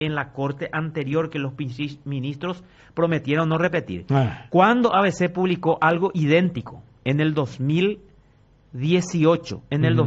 en la corte anterior que los ministros prometieron no repetir. Cuando ABC publicó algo idéntico en el 2018,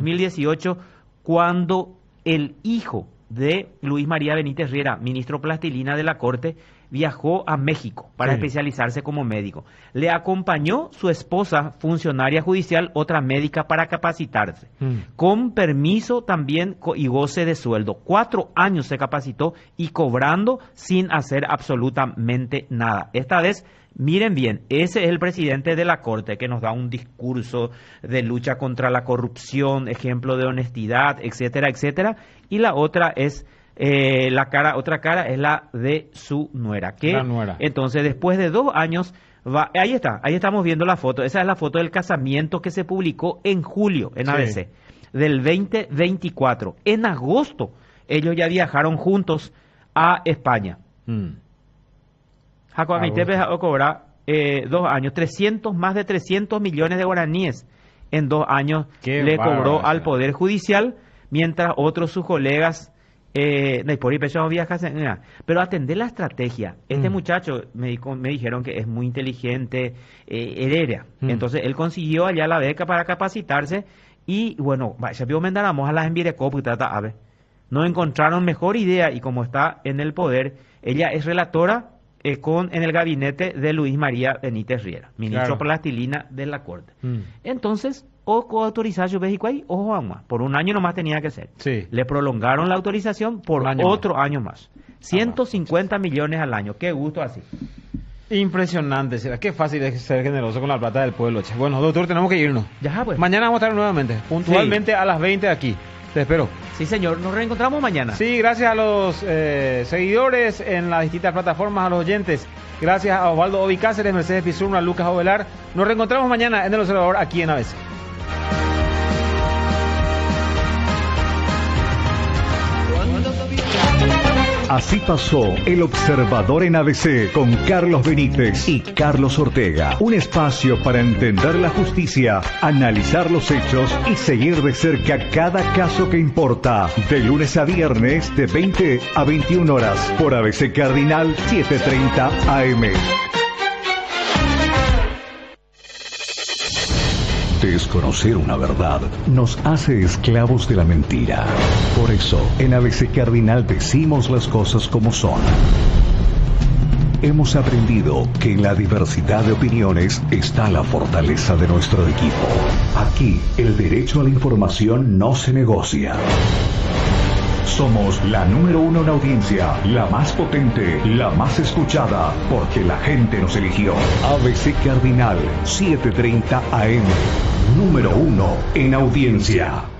cuando el hijo de Luis María Benítez Riera, ministro Plastilina de la Corte, viajó a México para especializarse como médico. Le acompañó su esposa, funcionaria judicial, otra médica para capacitarse, con permiso también y goce de sueldo. 4 años se capacitó y cobrando sin hacer absolutamente nada. Esta vez, miren bien, ese es el presidente de la Corte que nos da un discurso de lucha contra la corrupción, ejemplo de honestidad, etcétera, etcétera. Y la otra es otra cara es la de su nuera. Entonces, después de 2 años, ahí estamos viendo la foto. Esa es la foto del casamiento que se publicó en julio en ABC, del 2024. En agosto, ellos ya viajaron juntos a España. Jacob Amitepe cobra 2 años, más de 300 millones de guaraníes en 2 años le cobró al Poder Judicial, mientras otros sus colegas pero atender la estrategia. Este muchacho me dijeron que es muy inteligente, Heredia. Entonces él consiguió allá la beca para capacitarse y bueno, se vio mendaramos a las envirecop no encontraron mejor idea y como está en el poder, ella es relatora en el gabinete de Luis María Benítez Riera, ministro Plastilina de la Corte. Entonces, o coautorización ojo, por 1 año nomás tenía que ser. Le prolongaron la autorización por otro año más. 150 millones al año. Qué gusto así. Impresionante, será qué fácil es ser generoso con la plata del pueblo. Bueno, doctor, tenemos que irnos. Ya, pues. Mañana vamos a estar nuevamente, puntualmente a las 20 aquí. Te espero. Sí, señor. Nos reencontramos mañana. Sí, gracias a los seguidores en las distintas plataformas, a los oyentes. Gracias a Osvaldo Ovi Cáceres, Mercedes Pizurno, a Lucas Ovelar. Nos reencontramos mañana en El Observador aquí en ABC. Así pasó El Observador en ABC con Carlos Benítez y Carlos Ortega. Un espacio para entender la justicia, analizar los hechos y seguir de cerca cada caso que importa. De lunes a viernes de 20 a 21 horas por ABC Cardinal 7:30 AM. Desconocer una verdad nos hace esclavos de la mentira. Por eso, en ABC Cardinal decimos las cosas como son. Hemos aprendido que en la diversidad de opiniones está la fortaleza de nuestro equipo. Aquí, el derecho a la información no se negocia. Somos la número 1 en audiencia, la más potente, la más escuchada, porque la gente nos eligió. ABC Cardinal 7:30 AM, número 1 en audiencia.